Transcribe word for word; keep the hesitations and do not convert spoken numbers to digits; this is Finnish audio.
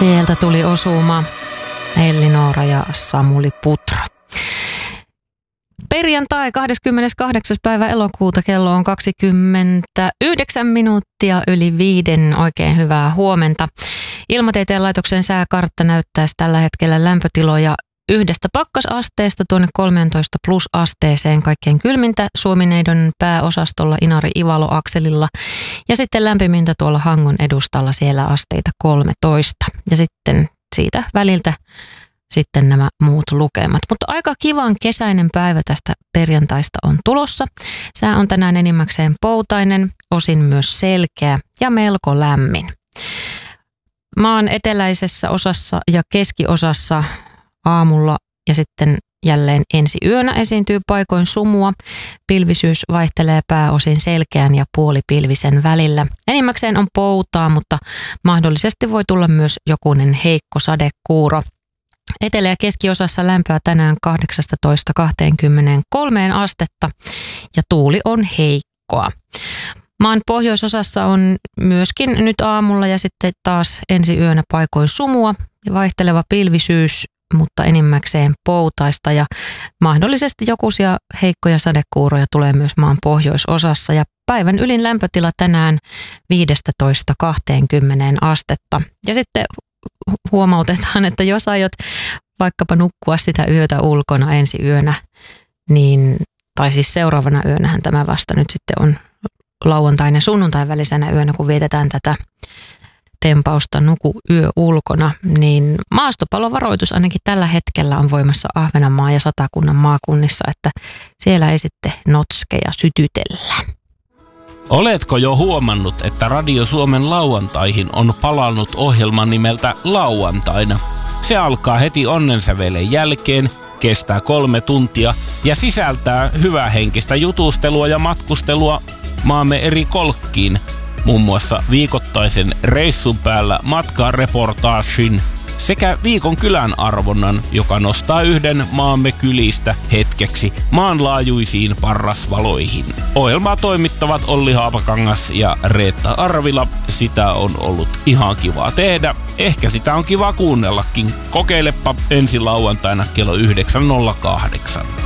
Sieltä tuli osuma Elli-Noora ja Samuli Putra. Perjantai kahdeskymmeneskahdeksas päivä elokuuta, kello on kaksikymmentäyhdeksän minuuttia yli viiden. Oikein hyvää huomenta. Ilmatieteen laitoksen sääkartta näyttäisi tällä hetkellä lämpötiloja yhdestä pakkasasteesta tuonne kolmetoista plusasteeseen, kaikkein kylmintä Suomineidon pääosastolla Inari-Ivalo-akselilla ja sitten lämpimintä tuolla Hangon edustalla, siellä asteita kolmetoista ja sitten siitä väliltä sitten nämä muut lukemat. Mutta aika kivan kesäinen päivä tästä perjantaista on tulossa. Sää on tänään enimmäkseen poutainen, osin myös selkeä ja melko lämmin. Maan eteläisessä osassa ja keskiosassa aamulla ja sitten jälleen ensi yönä esiintyy paikoin sumua. Pilvisyys vaihtelee pääosin selkeän ja puolipilvisen välillä. Enimmäkseen on poutaa, mutta mahdollisesti voi tulla myös jokunen heikko sadekuuro. Etelä- ja keskiosassa lämpöä tänään kahdeksastatoista kaksikymmentäkolme astetta ja tuuli on heikkoa. Maan pohjoisosassa on myöskin nyt aamulla ja sitten taas ensi yönä paikoin sumua ja vaihteleva pilvisyys, mutta enimmäkseen poutaista ja mahdollisesti jokuisia heikkoja sadekuuroja tulee myös maan pohjoisosassa ja päivän ylin lämpötila tänään viisitoista kaksikymmentä astetta. Ja sitten huomautetaan, että jos aiot vaikkapa nukkua sitä yötä ulkona ensi yönä, niin, tai siis seuraavana yönähän tämä vasta nyt sitten on lauantain ja sunnuntain välisenä yönä, kun vietetään tätä tempausta nuku yö ulkona, niin maastopalovaroitus ainakin tällä hetkellä on voimassa Ahvenanmaan ja Satakunnan maakunnissa, että siellä ei sitten notskeja sytytellä. Oletko jo huomannut, että Radio Suomen lauantaihin on palannut ohjelma nimeltä Lauantaina? Se alkaa heti onnensävelen jälkeen, kestää kolme tuntia ja sisältää hyvähenkistä jutustelua ja matkustelua maamme eri kolkkiin. Muun muassa viikoittaisen reissun päällä matkareportaagin sekä viikon kylän arvonnan, joka nostaa yhden maamme kylistä hetkeksi maanlaajuisiin parrasvaloihin. Ohjelmaa toimittavat Olli Haapakangas ja Reetta Arvila. Sitä on ollut ihan kivaa tehdä. Ehkä sitä on kiva kuunnellakin. Kokeilepa ensi lauantaina kello yhdeksän nolla kahdeksan.